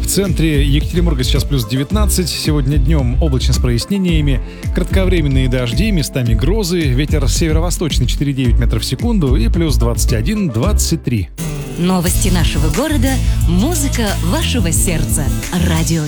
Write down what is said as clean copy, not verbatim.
центре Екатеринбурга сейчас плюс 19. Сегодня днем облачно с прояснениями. Кратковременные дожди, местами грозы. Ветер северо-восточный 4,9 метров в секунду и плюс 21-23. Новости нашего города, музыка вашего сердца. Радио